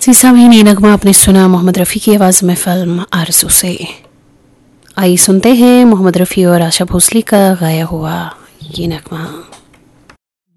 सीसा में ये नगमा आपने सुना मोहम्मद रफ़ी की आवाज़ में फ़िल्म आरज़ू से। आइए सुनते हैं मोहम्मद रफ़ी और आशा भोसले का गाया हुआ ये नगमा।